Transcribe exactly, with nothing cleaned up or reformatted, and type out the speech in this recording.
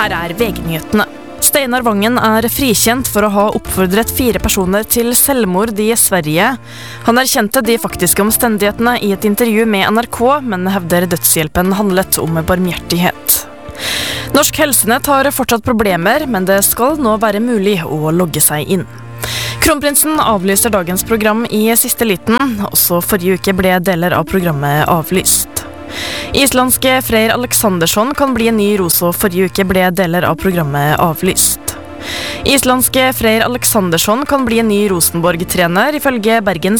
Her er V G-nyhetene. Steinar Vangen er frikjent for å ha oppfordret fire personer til selvmord i Sverige. Han erkjente de faktiske omstendighetene i et intervju med N R K, men hevder dødshjelpen handlet om barmhjertighet. Norsk Helsenett har fortsatt problemer, men det skal nå være mulig å logge seg inn. Kronprinsen avlyser dagens program i siste liten. Også forrige uke ble deler av programmet avlyst. Islandske Freyr Alexandersson kan bli en ny roso. Forrige uke ble deler av programmet avlyst. Islandske Freyr Alexandersson kan bli en ny Rosenborg-trener, ifølge Bergens